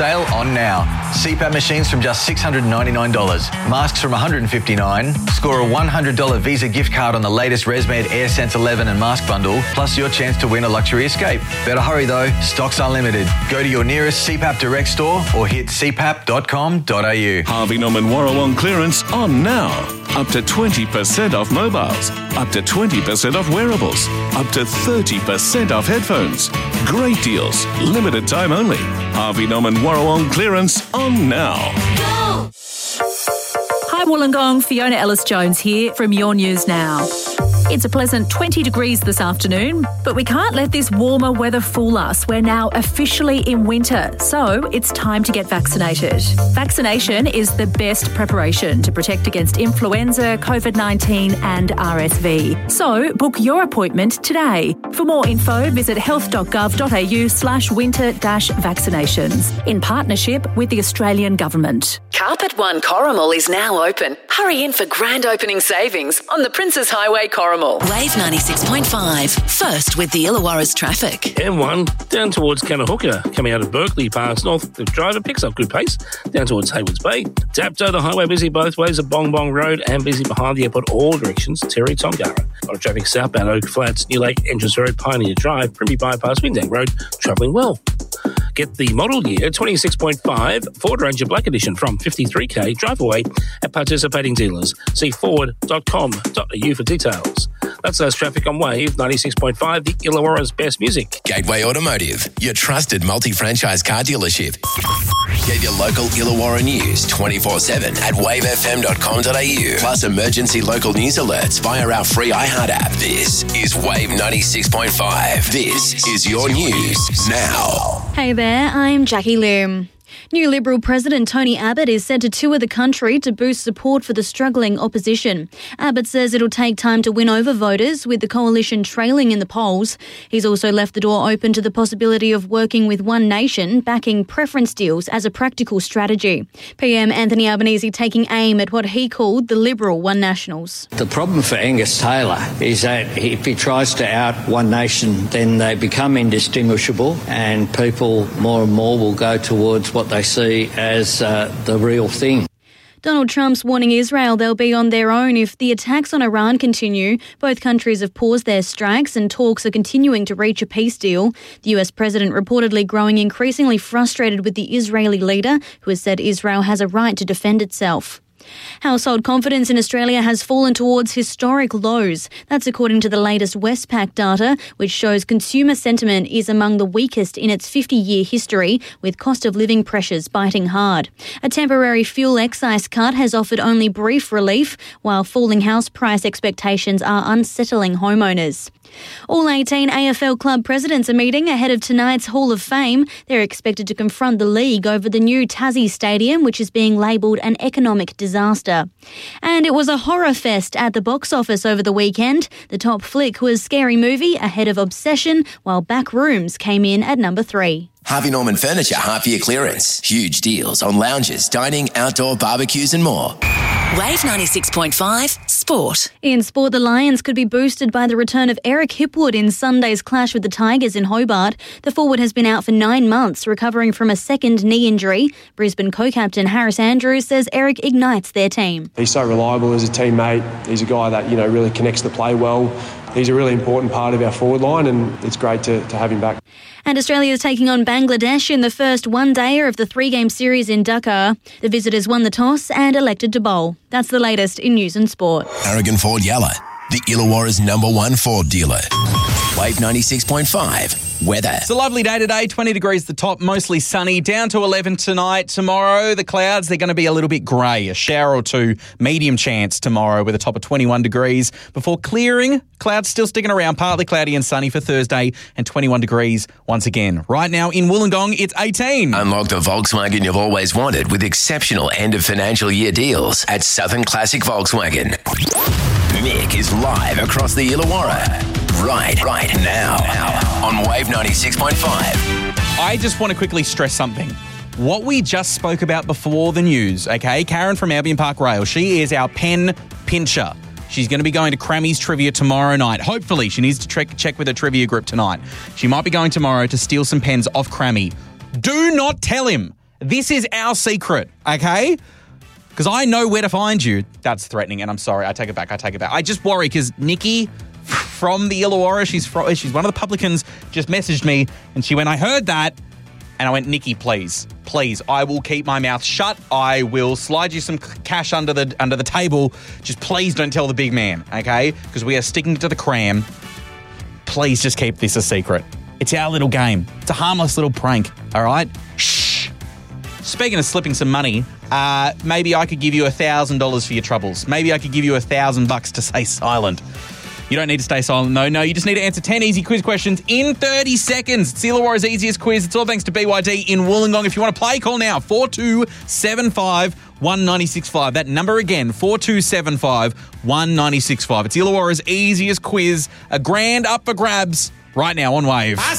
Sale on now. CPAP machines from just $699. Masks from $159. Score a $100 Visa gift card on the latest ResMed AirSense 11 and mask bundle, plus your chance to win a luxury escape. Better hurry though, stocks are limited. Go to your nearest CPAP Direct store or hit cpap.com.au. Harvey Norman Warrawong clearance on now. Up to 20% off mobiles, up to 20% off wearables, up to 30% off headphones. Great deals, limited time only. Harvey Norman Warrawong clearance on now. Go! Hi Wollongong, Fiona Ellis-Jones here from Your News Now. It's a pleasant 20 degrees this afternoon, but we can't let this warmer weather fool us. We're now officially in winter, so it's time to get vaccinated. Vaccination is the best preparation to protect against influenza, COVID-19 and RSV. So book your appointment today. For more info, visit health.gov.au/winter-vaccinations in partnership with the Australian Government. Carpet One Corrimal is now open. Hurry in for grand opening savings on the Princes Highway Corrimal. Wave 96.5, first with the Illawarra's traffic. M1 down towards Kanahooka, coming out of Berkeley Parks North. The driver picks up good pace down towards Haywards Bay. Dapto, the highway busy both ways of Bong Bong Road and busy behind the airport, all directions, Terry Tongara. A lot of traffic southbound Oak Flats, New Lake Entrance Road, Pioneer Drive, Primby Bypass, Windang Road, travelling well. Get the model year 26.5 Ford Ranger Black Edition from 53k. Drive away at participating dealers. See ford.com.au for details. That's those traffic on Wave 96.5, the Illawarra's best music. Gateway Automotive, your trusted multi-franchise car dealership. Get your local Illawarra news 24/7 at wavefm.com.au. Plus emergency local news alerts via our free iHeart app. This is Wave 96.5. This is your news now. Hey there, I'm Jackie Loom. New Liberal President Tony Abbott is set to tour the country to boost support for the struggling opposition. Abbott says it'll take time to win over voters, with the coalition trailing in the polls. He's also left the door open to the possibility of working with One Nation, backing preference deals as a practical strategy. PM Anthony Albanese taking aim at what he called the Liberal One Nationals. The problem for Angus Taylor is that if he tries to out One Nation, then they become indistinguishable and people more and more will go towards what they see as the real thing. Donald Trump's warning Israel they'll be on their own if the attacks on Iran continue. Both countries have paused their strikes and talks are continuing to reach a peace deal. The US president reportedly growing increasingly frustrated with the Israeli leader, who has said Israel has a right to defend itself. Household confidence in Australia has fallen towards historic lows. That's according to the latest Westpac data, which shows consumer sentiment is among the weakest in its 50-year history, with cost of living pressures biting hard. A temporary fuel excise cut has offered only brief relief, while falling house price expectations are unsettling homeowners. All 18 AFL club presidents are meeting ahead of tonight's Hall of Fame. They're expected to confront the league over the new Tassie Stadium, which is being labelled an economic disaster. And it was a horror fest at the box office over the weekend. The top flick was Scary Movie ahead of Obsession, while Back Rooms came in at number 3. Harvey Norman Furniture half-year clearance. Huge deals on lounges, dining, outdoor barbecues and more. Wave 96.5 Sport. In sport, the Lions could be boosted by the return of Eric Hipwood in Sunday's clash with the Tigers in Hobart. The forward has been out for 9 months, recovering from a second knee injury. Brisbane co-captain Harris Andrews says Eric ignites their team. He's so reliable as a teammate. He's a guy that, really connects the play well. He's a really important part of our forward line and it's great to have him back. And Australia is taking on Bangladesh in the first one-dayer of the 3-game series in Dhaka. The visitors won the toss and elected to bowl. That's the latest in news and sport. Aragon Ford Yalla, the Illawarra's #1 Ford dealer. Wave 96.5. Weather. It's a lovely day today, 20 degrees the top, mostly sunny, down to 11 tonight. Tomorrow, the clouds, they're going to be a little bit grey, a shower or two, medium chance tomorrow with a top of 21 degrees. Before clearing, clouds still sticking around, partly cloudy and sunny for Thursday and 21 degrees once again. Right now in Wollongong, it's 18. Unlock the Volkswagen you've always wanted with exceptional end of financial year deals at Southern Classic Volkswagen. Mick is live across the Illawarra. Right now on Wave 96.5. I just want to quickly stress something. What we just spoke about before the news, okay? Karen from Albion Park Rail, she is our pen pincher. She's going to be going to Crammy's Trivia tomorrow night. Hopefully, she needs to check with her trivia group tonight. She might be going tomorrow to steal some pens off Crammy. Do not tell him This is our secret, okay? Because I know where to find you. That's threatening, and I'm sorry. I take it back. I just worry because Nikki from the Illawarra, she's one of the publicans, just messaged me, and she went, I heard that. And I went, Nikki, please, I will keep my mouth shut. I will slide you some cash under the table. Just please don't tell the big man, okay? Because we are sticking to the cram. Please just keep this a secret. It's our little game. It's a harmless little prank, all right? Shh. Speaking of slipping some money, maybe I could give you $1,000 for your troubles. Maybe I could give you $1,000 to stay silent. You don't need to stay silent, no. You just need to answer 10 easy quiz questions in 30 seconds. It's Illawarra's easiest quiz. It's all thanks to BYD in Wollongong. If you want to play, call now, 4275 1965. That number again, 4275 1965. It's Illawarra's easiest quiz. $1,000 up for grabs right now on Wave.